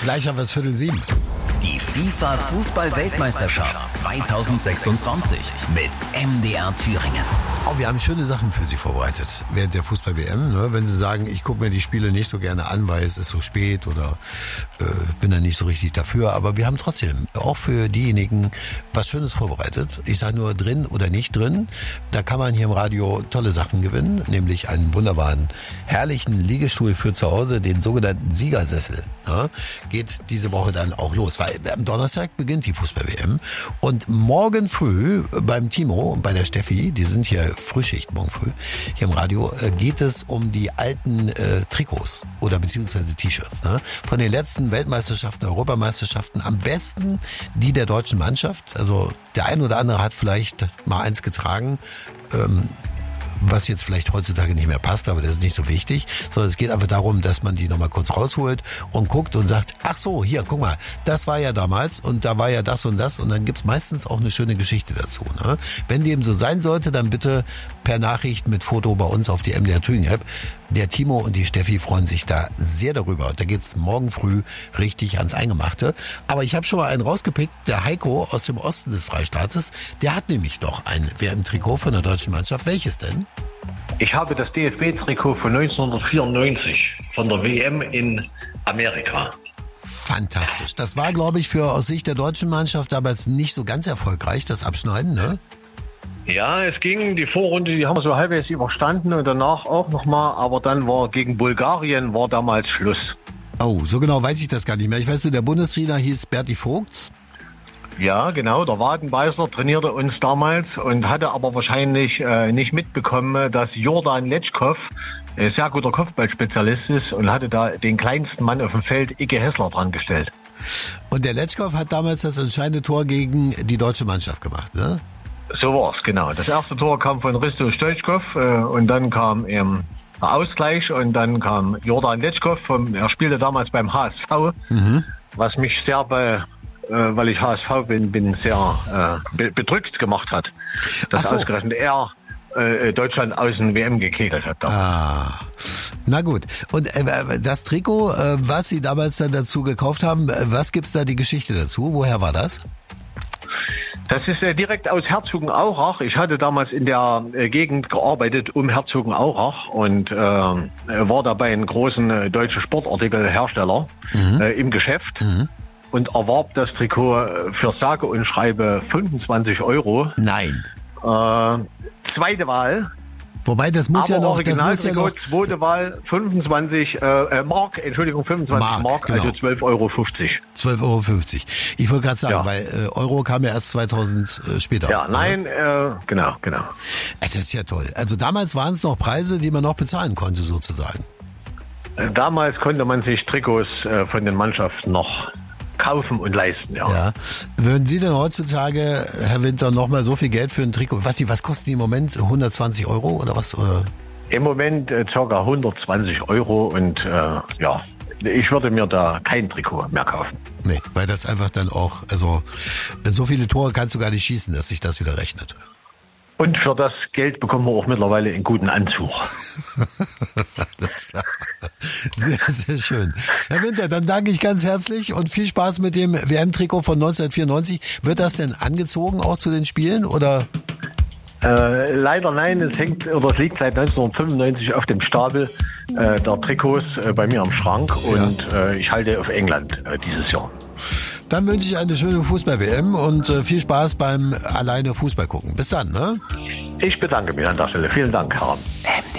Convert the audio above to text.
Gleich haben wir es 6:45. Die FIFA-Fußball-Weltmeisterschaft 2026 mit MDR Thüringen. Oh, wir haben schöne Sachen für Sie vorbereitet während der Fußball-WM. Ne? Wenn Sie sagen, ich gucke mir die Spiele nicht so gerne an, weil es ist so spät oder bin da nicht so richtig dafür. Aber wir haben trotzdem auch für diejenigen was Schönes vorbereitet. Ich sage nur drin oder nicht drin. Da kann man hier im Radio tolle Sachen gewinnen, nämlich einen wunderbaren, herrlichen Liegestuhl für zu Hause, den sogenannten Siegersessel. Ne? Geht diese Woche dann auch los, weil am Donnerstag beginnt die Fußball-WM und morgen früh beim Timo und bei der Steffi, die sind hier Frühschicht morgen früh, hier im Radio, geht es um die alten Trikots oder beziehungsweise T-Shirts, ne? Von den letzten Weltmeisterschaften, Europameisterschaften, am besten die der deutschen Mannschaft. Also der ein oder andere hat vielleicht mal eins getragen, was jetzt vielleicht heutzutage nicht mehr passt, aber das ist nicht so wichtig, sondern es geht einfach darum, dass man die nochmal kurz rausholt und guckt und sagt, ach so, hier, guck mal, das war ja damals und da war ja das und dann gibt's meistens auch eine schöne Geschichte dazu. Ne? Wenn dem so sein sollte, dann bitte per Nachricht mit Foto bei uns auf die MDR Thüringen App. Der Timo und die Steffi freuen sich da sehr darüber. Da geht's morgen früh richtig ans Eingemachte. Aber ich habe schon mal einen rausgepickt, der Heiko aus dem Osten des Freistaates, der hat nämlich doch ein WM-Trikot von der deutschen Mannschaft. Welches denn? Ich habe das DFB-Trikot von 1994 von der WM in Amerika. Fantastisch. Das war, glaube ich, aus Sicht der deutschen Mannschaft damals nicht so ganz erfolgreich, das Abschneiden, ne? Ja, es ging, die Vorrunde, die haben wir so halbwegs überstanden und danach auch nochmal, aber dann war gegen Bulgarien war damals Schluss. Oh, so genau weiß ich das gar nicht mehr. Ich weiß nur, der Bundestrainer hieß Berti Vogts. Ja, genau, der Wadenbeißer trainierte uns damals und hatte aber wahrscheinlich nicht mitbekommen, dass Jordan Letschkow sehr guter Kopfballspezialist ist und hatte da den kleinsten Mann auf dem Feld, Icke Hessler, dran gestellt. Und der Letschkow hat damals das entscheidende Tor gegen die deutsche Mannschaft gemacht, ne? So war's, genau. Das erste Tor kam von Risto Stoichkov und dann kam der Ausgleich und dann kam Jordan Letschkow, er spielte damals beim HSV, was mich sehr weil ich HSV bin sehr bedrückt gemacht hat, dass ausgerechnet er Deutschland aus dem WM gekegelt hat. Ah, na gut. Und das Trikot, was Sie damals dann dazu gekauft haben, was gibt's da die Geschichte dazu? Woher war das? Das ist direkt aus Herzogenaurach. Ich hatte damals in der Gegend gearbeitet um Herzogenaurach und war dabei ein großen deutschen Sportartikelhersteller im Geschäft und erwarb das Trikot für sage und schreibe 25 €. Nein. Zweite Wahl. Wobei, das muss aber ja noch... Originaltrikot, zweite Wahl, 25 Mark, Entschuldigung, 25 Mark, genau. Also 12,50 €. 12,50 €. Ich wollte gerade sagen, Ja. weil Euro kam ja erst 2000 später. Ja, nein, genau. Das ist ja toll. Also damals waren es noch Preise, die man noch bezahlen konnte, sozusagen. Damals konnte man sich Trikots von den Mannschaften noch kaufen und leisten, ja. Ja. Würden Sie denn heutzutage, Herr Winter, nochmal so viel Geld für ein Trikot? Was kosten die im Moment? 120 € oder was? Oder? Im Moment ca. 120 € und ich würde mir da kein Trikot mehr kaufen. Nee, weil das einfach dann auch, also so viele Tore kannst du gar nicht schießen, dass sich das wieder rechnet. Und für das Geld bekommen wir auch mittlerweile einen guten Anzug. Alles klar. Sehr, sehr schön. Herr Winter, dann danke ich ganz herzlich und viel Spaß mit dem WM-Trikot von 1994. Wird das denn angezogen auch zu den Spielen oder? Leider nein, es liegt seit 1995 auf dem Stapel der Trikots bei mir am Schrank und ich halte auf England dieses Jahr. Dann wünsche ich eine schöne Fußball-WM und viel Spaß beim alleine Fußball gucken. Bis dann, ne? Ich bedanke mich an der Stelle. Vielen Dank, Herr.